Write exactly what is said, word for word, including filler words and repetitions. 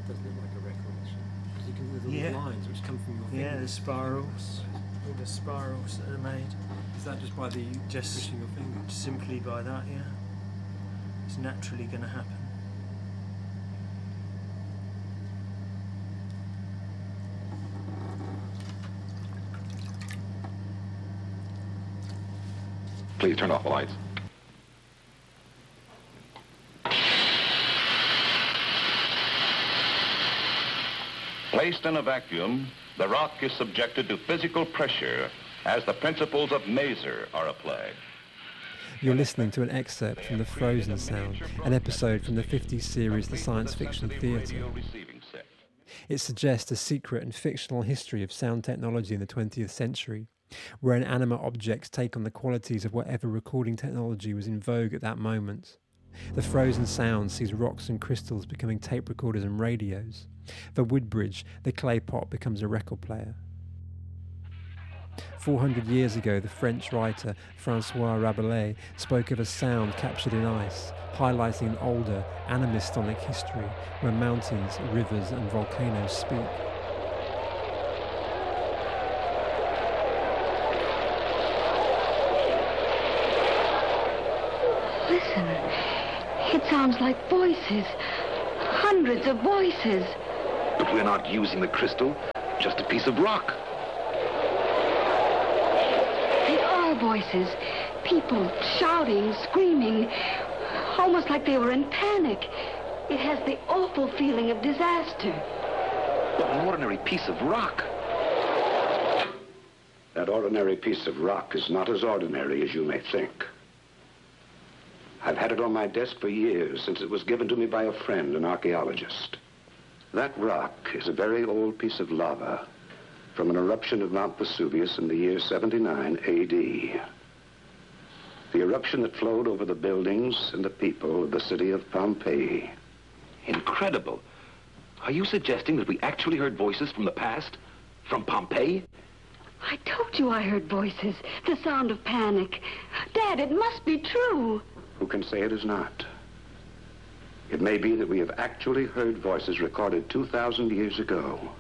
does look like a record, actually. Because you can do the Yeah. little lines which come from your fingers. Yeah, the spirals, all the spirals that are made. Is that just by the Just pushing your fingers? Simply by that, yeah. It's naturally going to happen. Please turn off the lights. Placed in a vacuum, the rock is subjected to physical pressure as the principles of Maser are applied. You're listening to an excerpt from The Frozen Sound, an episode from the fifties series The Science Fiction Theatre. It suggests a secret and fictional history of sound technology in the twentieth century, where inanimate objects take on the qualities of whatever recording technology was in vogue at that moment. The Frozen Sound sees rocks and crystals becoming tape recorders and radios. For Woodbridge, the clay pot becomes a record player. four hundred years ago, the French writer François Rabelais spoke of a sound captured in ice, highlighting an older, animistonic history where mountains, rivers and volcanoes speak. Listen, it sounds like voices, hundreds of voices. But we're not using the crystal, just a piece of rock. They are voices, people shouting, screaming, almost like they were in panic. It has the awful feeling of disaster. But an ordinary piece of rock. That ordinary piece of rock is not as ordinary as you may think. I've had it on my desk for years, since it was given to me by a friend, an archaeologist. That rock is a very old piece of lava from an eruption of Mount Vesuvius in the year seventy-nine A D. The eruption that flowed over the buildings and the people of the city of Pompeii. Incredible. Are you suggesting that we actually heard voices from the past? From Pompeii? I told you I heard voices, the sound of panic. Dad, it must be true. Who can say it is not? It may be that we have actually heard voices recorded two thousand years ago.